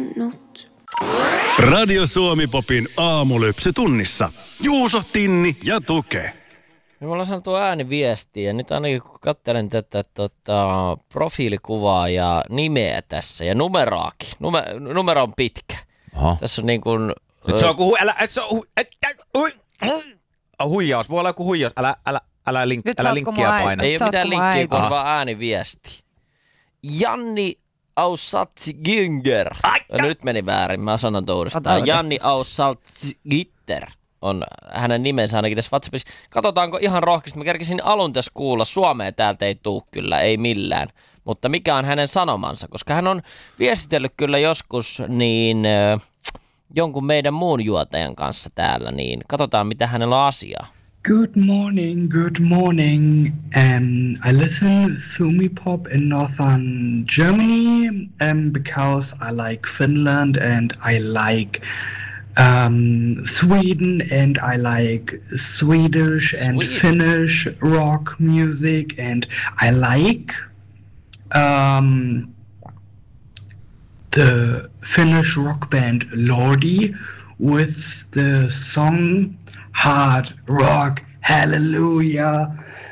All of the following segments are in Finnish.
vannut. Radio Suomi Popin aamulypsy tunnissa. Juuso, Tinni ja Tuke. Me ollaan saatu ääniviestiä. Nyt ainakin kun katselen tätä profiilikuvaa ja nimeä tässä ja numeraakin. Numero on pitkä. Oho. Tässä on niin kuin... Nyt se on kuin huijaus. Voi olla joku huijaus. Älä linkkiä paina. Ei ole mitään linkkiä, kun on vaan ääniviesti. Janni Ausatsiginger. Nyt meni väärin, mä sanon uudestaan. Janni Ausatsigitter on hänen nimensä ainakin tässä WhatsAppissa. Katsotaanko ihan rohkeasti. Mä kerkisin alun tässä kuulla. Suomeen täältä ei tuu kyllä, ei millään. Mutta mikä on hänen sanomansa? Koska hän on viestitellyt kyllä joskus niin jonkun meidän muun juotajan kanssa täällä. Niin katsotaan, mitä hänellä on asiaa. Good morning, good morning. I listen Suomi Pop in northern Germany because I like Finland and I like Sweden and I like Swedish and Finnish rock music and I like the Finnish rock band Lordi with the song Hard Rock Hallelujah.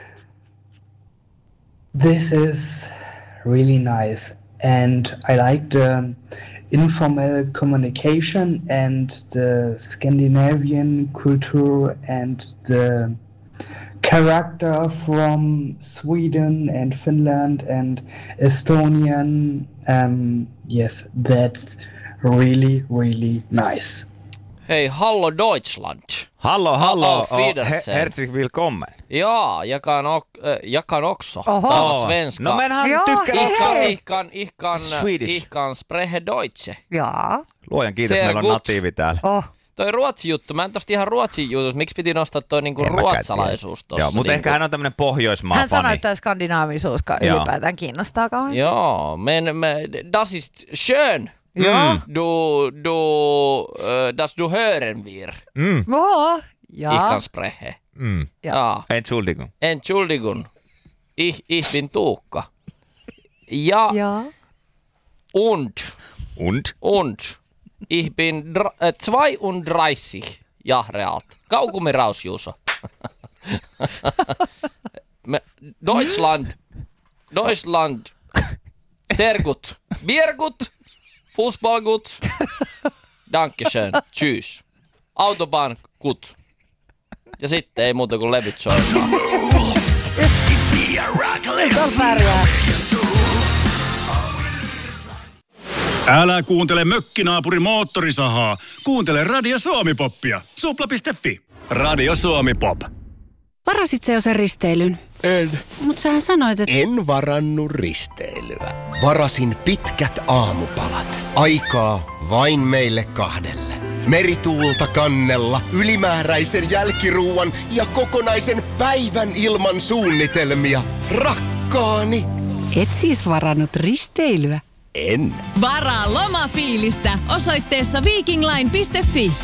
This is really nice and I like the informal communication and the Scandinavian culture and the character from Sweden and Finland and Estonian. Yes, that's really, really nice. Hei, hallo Deutschland. Hallo. Herzlich willkommen. Ja, jag kan också tala svenska. No men han tykkää. Ich kan spreche Deutsche. Jaa. Luojan kiitos, meillä on natiivi täällä. Toi Ruotsi-juttu, mä en tosta ihan Ruotsi-juttu, miksi piti nostaa toi niinku ruotsalaisuus tossa? Joo, mutta ehkä hän on tämmönen Pohjoismaa-fani. Hän sanoi, että skandinaavisuus ylipäätään kiinnostaa kauheasti. Joo, das ist schön. Ja. Das du hören wir. Ja. Ich kann spreche. Ja. Entschuldigung. Ich bin Tuukka. Ja. Und. Ich bin 32 Jahre alt. Kaugummi raus, Juuso. Deutschland. Sehr gut. Bier gut. Fußball gut. Dankeschön. Tschüss. Autobahn gut. Ja sitten ei muuta kuin levyt soimaan. Älä kuuntele mökkinaapurin moottorisahaa. Kuuntele Radio Suomi Poppia. Supla.fi. Radio Suomi Pop. Varasit sä jo sen risteilyn? En. Mut sähän sanoit, että... En varannut risteilyä. Varasin pitkät aamupalat. Aikaa vain meille kahdelle. Merituulta kannella, ylimääräisen jälkiruuan ja kokonaisen päivän ilman suunnitelmia. Rakkaani. Et siis varannut risteilyä? En. Varaa lomafiilistä osoitteessa vikingline.fi.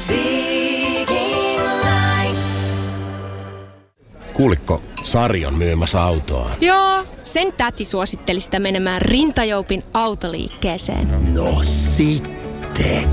Kuuliko, Sari on myymässä autoa? Joo, sen täti suositteli sitä menemään Rintajoupin autoliikkeeseen. No sitten.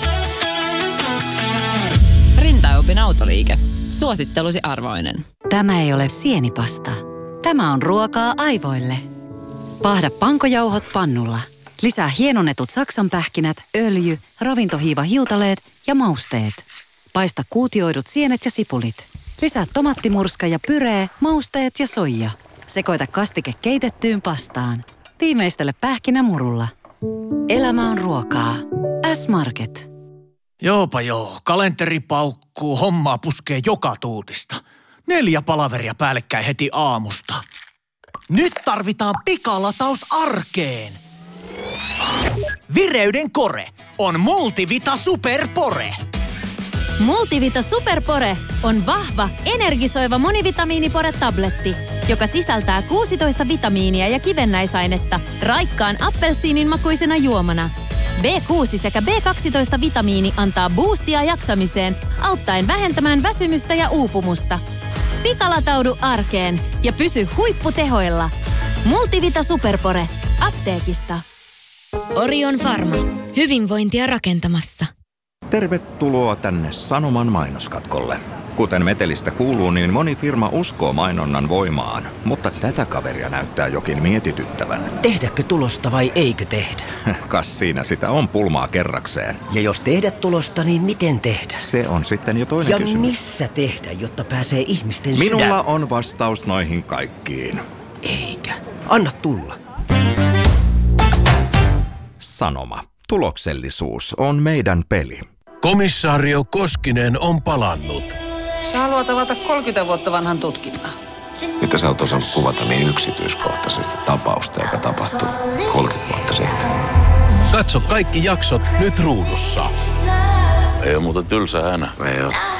Rintajoupin autoliike. Suosittelusi arvoinen. Tämä ei ole sienipasta. Tämä on ruokaa aivoille. Paahda pankojauhot pannulla. Lisää hienonnetut saksanpähkinät, öljy, ravintohiivahiutaleet ja mausteet. Paista kuutioidut sienet ja sipulit. Lisää tomattimurska ja pyree, mausteet ja soija. Sekoita kastike keitettyyn pastaan. Tiimeistele pähkinämurulla. Elämä on ruokaa. S-Market. Joopa joo, kalenteri paukkuu, hommaa puskee joka tuutista. 4 palaveria päällekkäin heti aamusta. Nyt tarvitaan pikalataus arkeen. Vireyden kore on Multivita Superpore. Multivita Superpore on vahva, energisoiva monivitamiinipore-tabletti, joka sisältää 16 vitamiinia ja kivennäisainetta raikkaan appelsiinin makuisena juomana. B6 sekä B12-vitamiini antaa boostia jaksamiseen, auttaen vähentämään väsymystä ja uupumusta. Pikalataudu arkeen ja pysy huipputehoilla. Multivita Superpore. Apteekista. Orion Pharma. Hyvinvointia rakentamassa. Tervetuloa tänne Sanoman mainoskatkolle. Kuten metelistä kuuluu, niin moni firma uskoo mainonnan voimaan, mutta tätä kaveria näyttää jokin mietityttävän. Tehdäkö tulosta vai eikö tehdä? Kas siinä sitä on pulmaa kerrakseen. Ja jos tehdä tulosta, niin miten tehdä? Se on sitten jo toinen kysymys. Ja missä tehdä, jotta pääsee ihmisten sydän? Minulla on vastaus noihin kaikkiin. Eikä. Anna tulla. Sanoma. Tuloksellisuus on meidän peli. Komissaario Koskinen on palannut. Sä haluat avata 30 vuotta vanhan tutkinnan. Mitä sä oot osannut kuvata niin yksityiskohtaisesti tapausta, joka tapahtui 30 vuotta sitten? Katso kaikki jaksot nyt Ruudussa. Ei ole muuta tylsää enää. Ei ole.